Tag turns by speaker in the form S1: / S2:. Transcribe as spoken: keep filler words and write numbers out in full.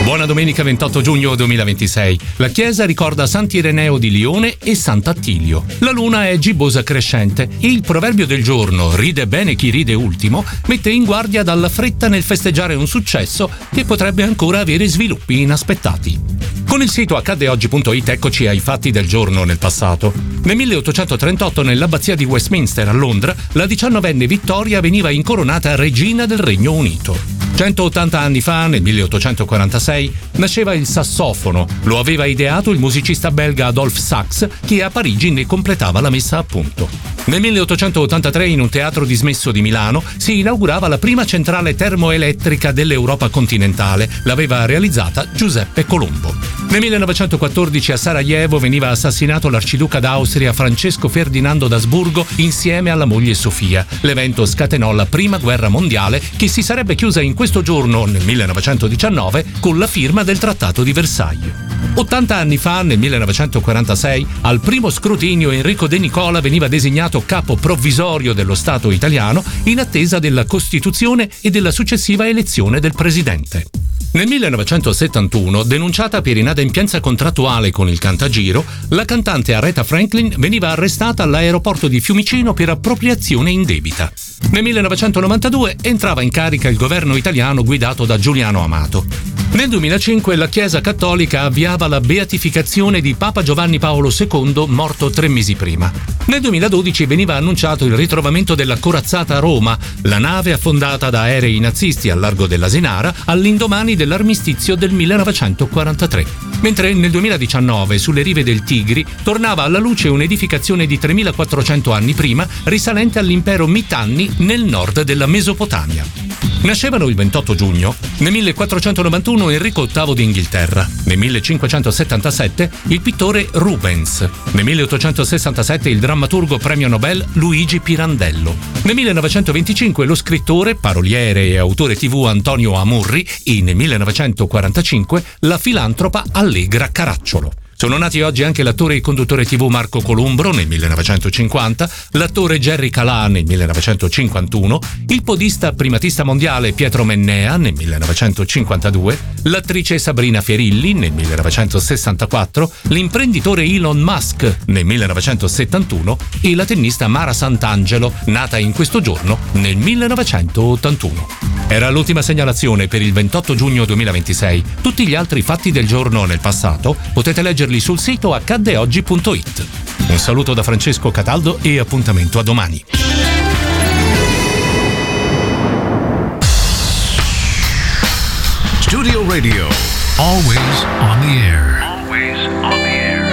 S1: Buona domenica ventotto giugno duemilaventisei. La chiesa ricorda Sant'Ireneo di Lione e Sant'Attilio. La luna è gibbosa crescente e il proverbio del giorno, ride bene chi ride ultimo, mette in guardia dalla fretta nel festeggiare un successo che potrebbe ancora avere sviluppi inaspettati. Con il sito accadde oggi punto it eccoci ai fatti del giorno nel passato. Nel milleottocentotrentotto, nell'abbazia di Westminster a Londra, la diciannovenne Vittoria veniva incoronata regina del Regno Unito. centottanta anni fa, nel milleottocentoquarantasei, nasceva il sassofono. Lo aveva ideato il musicista belga Adolphe Sax, che a Parigi ne completava la messa a punto. Nel milleottocentottantatré, in un teatro dismesso di Milano, si inaugurava la prima centrale termoelettrica dell'Europa continentale. L'aveva realizzata Giuseppe Colombo. Nel millenovecentoquattordici a Sarajevo veniva assassinato l'arciduca d'Austria Francesco Ferdinando d'Asburgo insieme alla moglie Sofia. L'evento scatenò la prima guerra mondiale, che si sarebbe chiusa in questo giorno, nel millenovecentodiciannove, con la firma del Trattato di Versailles. ottanta anni fa, nel millenovecentoquarantasei, al primo scrutinio Enrico De Nicola veniva designato capo provvisorio dello Stato italiano in attesa della Costituzione e della successiva elezione del presidente. Nel millenovecentosettantuno, denunciata per inadempienza contrattuale con il Cantagiro, la cantante Aretha Franklin veniva arrestata all'aeroporto di Fiumicino per appropriazione indebita. Nel millenovecentonovantadue entrava in carica il governo italiano guidato da Giuliano Amato. Nel duemilacinque la Chiesa Cattolica avviava la beatificazione di Papa Giovanni Paolo secondo, morto tre mesi prima. Nel duemiladodici veniva annunciato il ritrovamento della corazzata Roma, la nave affondata da aerei nazisti al largo dell'Asinara all'indomani dell'armistizio del millenovecentoquarantatré. Mentre nel duemiladiciannove, sulle rive del Tigri, tornava alla luce un'edificazione di tremilaquattrocento anni prima, risalente all'impero Mitanni nel nord della Mesopotamia. Nascevano il ventotto giugno, nel millequattrocentonovantuno Enrico ottavo d'Inghilterra, nel millecinquecentosettantasette il pittore Rubens, nel milleottocentosessantasette il drammaturgo premio Nobel Luigi Pirandello, nel millenovecentoventicinque lo scrittore, paroliere e autore tivù Antonio Amurri e nel millenovecentoquarantacinque la filantropa Allegra Caracciolo. Sono nati oggi anche l'attore e conduttore tivù Marco Columbro nel millenovecentocinquanta, l'attore Jerry Calà nel millenovecentocinquantuno, il podista primatista mondiale Pietro Mennea nel millenovecentocinquantadue, l'attrice Sabrina Ferilli nel millenovecentosessantaquattro, l'imprenditore Elon Musk nel millenovecentosettantuno e la tennista Mara Sant'Angelo, nata in questo giorno nel millenovecentottantuno. Era l'ultima segnalazione per il ventotto giugno duemilaventisei. Tutti gli altri fatti del giorno nel passato potete leggerli sul sito accadde oggi punto it. Un saluto da Francesco Cataldo e appuntamento a domani.
S2: Studio Radio, always on the air.